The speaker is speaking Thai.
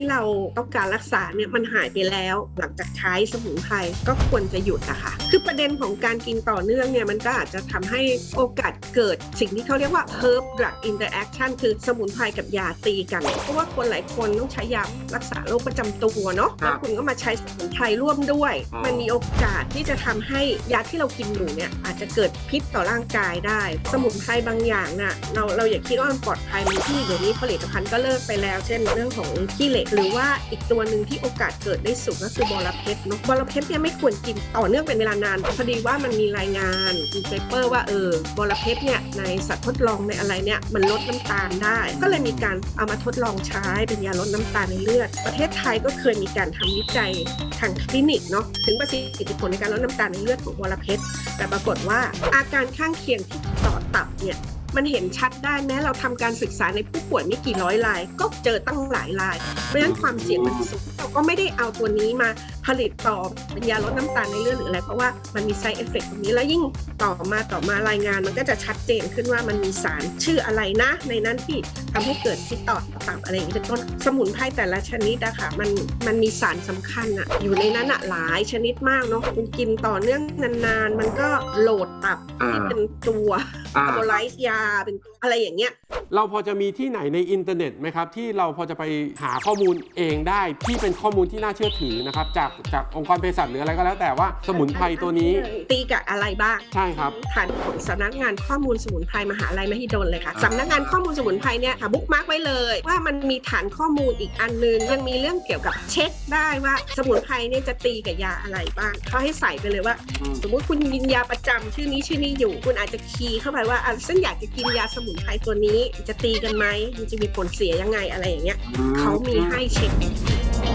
เราต้องการรักษาเนี่ยมันหายไปแล้วหลังจากใช้สมุนไพรก็ควรจะหยุดนะคะคือประเด็นของการกินต่อเนื่องเนี่ยมันก็อาจจะทำให้โอกาสเกิดสิ่งที่เขาเรียกว่า herb drug interaction คือสมุนไพรกับยาตีกันเพราะว่าคนหลายคนต้องใช้ยารักษาโรคประจำตัวเนาะแล้วคุณก็มาใช้สมุนไพรร่วมด้วยมันมีโอกาสที่จะทำให้ยาที่เรากินอยู่เนี่ยอาจจะเกิดพิษต่อร่างกายได้สมุนไพรบางอย่างน่ะเราอย่าคิดว่ามันปลอดภัยมันที่เดี๋ยวนี้ผลิตภัณฑ์ก็เลิกไปแล้วเช่นเรื่องของขี้เหล็กหรือว่าอีกตัวหนึ่งที่โอกาสเกิดได้สูงก็คือบอระเพ็ดเนาะบอระเพ็ดเนี่ยไม่ควรกินต่อเนื่องเป็นเวลานานพอดีว่ามันมีรายงานมีเปเปอร์ว่าบอระเพ็ดเนี่ยในสัตว์ทดลองในอะไรเนี่ยมันลดน้ำตาลได้ก็เลยมีการเอามาทดลองใช้เป็นยาลดน้ำตาลในเลือดประเทศไทยก็เคยมีการทำวิจัยทางคลินิกเนาะถึงประสิทธิผลในการลดน้ำตาลในเลือดของบอระเพ็ดแต่ปรากฏว่าอาการข้างเคียงที่ต่อตับเนี่ยมันเห็นชัดได้แม้เราทำการศึกษาในผู้ป่วยไม่กี่ร้อยรายก็เจอตั้งหลายรายเพราะฉะนั้นความเสี่ยงมันสูงเราก็ไม่ได้เอาตัวนี้มาผลิตต่อเป็นยาลดน้ำตาลในเลือดหรืออะไรเพราะว่ามันมี side effect ตรงนี้แล้วยิ่งต่อมารายงานมันก็จะชัดเจนขึ้นว่ามันมีสารชื่ออะไรนะในนั้นที่ทำให้เกิดพิษต่อตับอะไรอย่างนี้เป็นต้นสมุนไพรแต่ละชนิดอะค่ะมันมีสารสำคัญอะอยู่ในนั้นอะหลายชนิดมากเนาะคุณกินต่อเนื่องนานๆมันก็โหลดตับที่เป็นตัวโมไลซ์ยาเป็นอะไรอย่างเงี้ยเราพอจะมีที่ไหนในอินเทอร์เน็ตไหมครับที่เราพอจะไปหาข้อมูลเองได้ที่เป็นข้อมูลที่น่าเชื่อถือนะครับจากองค์กรเภสัชหรืออะไรก็แล้วแต่ว่าสมุนไพรตัวนี้ตีกับอะไรบ้างใช่ครับฐานของสำนักงานข้อมูลสมุนไพรมหาลัยมหิดลเลยค่ะสำนักงานข้อมูลสมุนไพรเนี่ยบุ๊กมาร์กไว้เลยว่ามันมีฐานข้อมูลอีกอันนึงยังมีเรื่องเกี่ยวกับเช็คได้ว่าสมุนไพรเนี่ยจะตีกับยาอะไรบ้างเขาให้ใส่ไปเลยว่าสมมุติคุณกินยาประจำชื่อนี้อยู่คุณอาจจะคีย์เข้าไปว่าฉันอยากจะกินยาสมุนไพรตัวนี้จะตีกันไหมมันจะมีผลเสียยังไงอะไรอย่างเงี้ยเขามีให้เช็ค